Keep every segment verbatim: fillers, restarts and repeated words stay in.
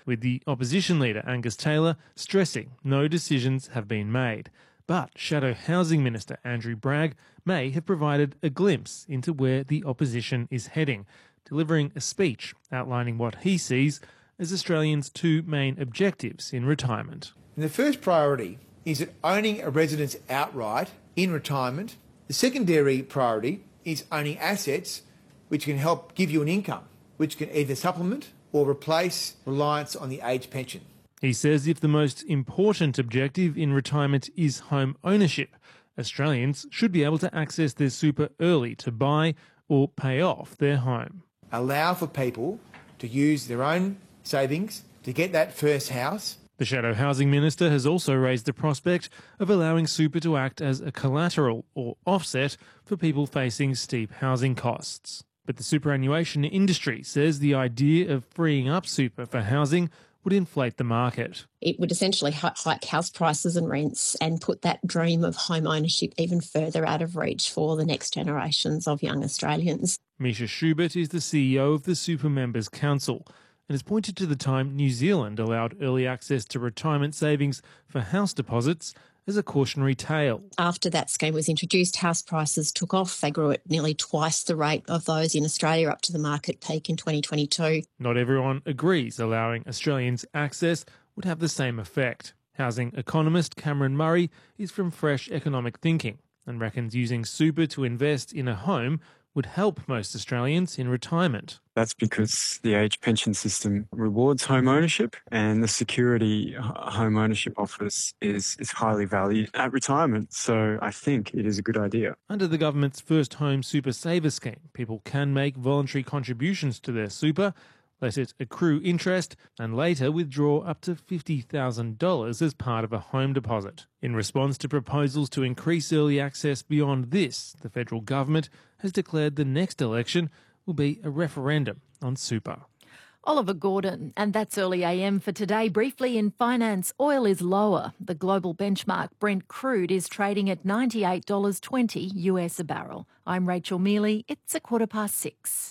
with the opposition leader Angus Taylor stressing no decisions have been made. But Shadow Housing Minister Andrew Bragg may have provided a glimpse into where the opposition is heading, delivering a speech outlining what he sees as Australians' two main objectives in retirement. And the first priority is that owning a residence outright in retirement. The secondary priority is owning assets which can help give you an income, which can either supplement or replace reliance on the age pension. He says if the most important objective in retirement is home ownership, Australians should be able to access their super early to buy or pay off their home. Allow for people to use their own savings to get that first house. The Shadow Housing Minister has also raised the prospect of allowing super to act as a collateral or offset for people facing steep housing costs. But the superannuation industry says the idea of freeing up super for housing would inflate the market. It would essentially hike house prices and rents and put that dream of home ownership even further out of reach for the next generations of young Australians. Misha Schubert is the C E O of the Super Members Council and has pointed to the time New Zealand allowed early access to retirement savings for house deposits as a cautionary tale. After that scheme was introduced, house prices took off. They grew at nearly twice the rate of those in Australia up to the market peak in twenty twenty-two. Not everyone agrees allowing Australians access would have the same effect. Housing economist Cameron Murray is from Fresh Economic Thinking and reckons using super to invest in a home would help most Australians in retirement. That's because the age pension system rewards home ownership, and the security home ownership offers is, is highly valued at retirement. So I think it is a good idea. Under the government's First Home Super Saver scheme, people can make voluntary contributions to their super, let it accrue interest, and later withdraw up to fifty thousand dollars as part of a home deposit. In response to proposals to increase early access beyond this, the federal government has declared the next election will be a referendum on super. Oliver Gordon, and that's Early A M for today. Briefly in finance, oil is lower. The global benchmark Brent crude is trading at ninety-eight dollars twenty U S a barrel. I'm Rachel Mealy. It's a quarter past six.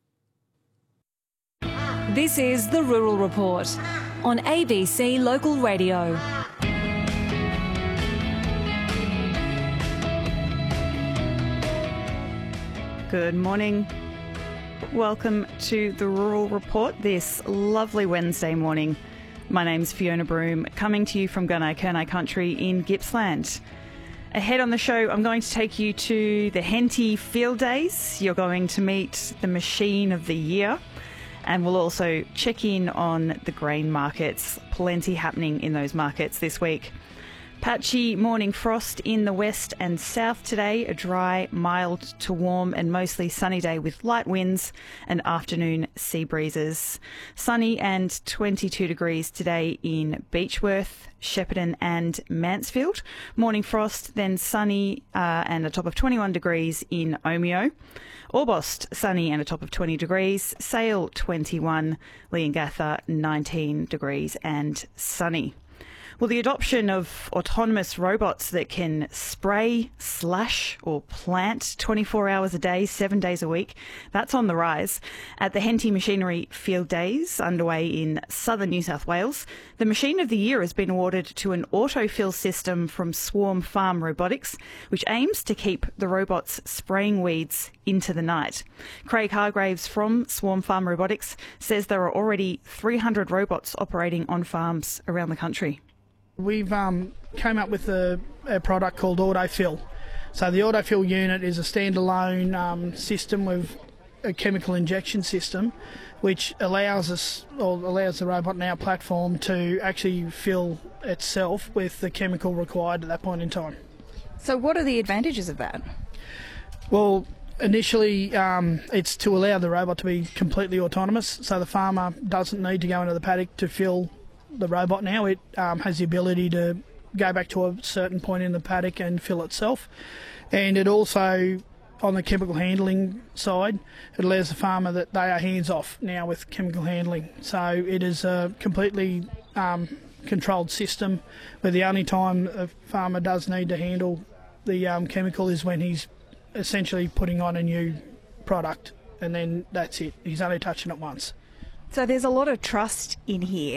This is the Rural Report on A B C Local Radio. Good morning. Welcome to the Rural Report this lovely Wednesday morning. My name's Fiona Broome, coming to you from Gunai Kurnai country in Gippsland. Ahead on the show, I'm going to take you to the Henty Field Days. You're going to meet the Machine of the Year. And we'll also check in on the grain markets. Plenty happening in those markets this week. Patchy morning frost in the west and south today. A dry, mild to warm and mostly sunny day with light winds and afternoon sea breezes. Sunny and twenty-two degrees today in Beechworth, Shepparton and Mansfield. Morning frost, then sunny uh, and a top of twenty-one degrees in Omeo. Orbost, sunny and a top of twenty degrees. Sale, twenty-one. Leongatha, nineteen degrees and sunny. Well, the adoption of autonomous robots that can spray, slash or plant twenty-four hours a day, seven days a week, that's on the rise. At the Henty Machinery Field Days underway in southern New South Wales, the Machine of the Year has been awarded to an autofill system from Swarm Farm Robotics, which aims to keep the robots spraying weeds into the night. Craig Hargraves from Swarm Farm Robotics says there are already three hundred robots operating on farms around the country. We've um, came up with a, a product called Autofill. So the Autofill unit is a standalone um, system with a chemical injection system, which allows us, or allows the robot in our platform to actually fill itself with the chemical required at that point in time. So what are the advantages of that? Well, initially um, it's to allow the robot to be completely autonomous, so the farmer doesn't need to go into the paddock to fill the robot now. It um, has the ability to go back to a certain point in the paddock and fill itself. And it also, on the chemical handling side, it allows the farmer that they are hands off now with chemical handling. So it is a completely um, controlled system where the only time a farmer does need to handle the um, chemical is when he's essentially putting on a new product, and then that's it. He's only touching it once. So there's a lot of trust in here.